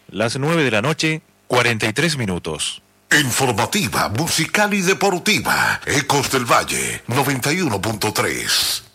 Las 9 de la noche, 43 minutos. Informativa, musical y deportiva. Ecos del Valle, 91.3.